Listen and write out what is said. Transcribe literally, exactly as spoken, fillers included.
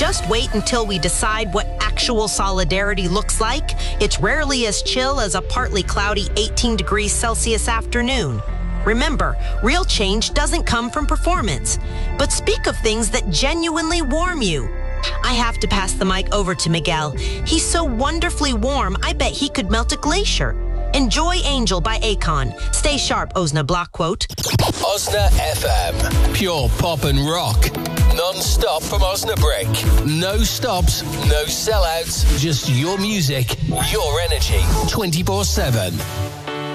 Just wait until we decide what actual solidarity looks like. It's rarely as chill as a partly cloudy eighteen degrees Celsius afternoon. Remember, real change doesn't come from performance, but speak of things that genuinely warm you. I have to pass the mic over to Miguel. He's so wonderfully warm, I bet he could melt a glacier. Enjoy Angel by Akon. Stay sharp, Osna Block quote. Osna F M. Pure pop and rock. Non-stop from Osnabrück. No stops, no sellouts. Just your music, your energy. twenty-four seven.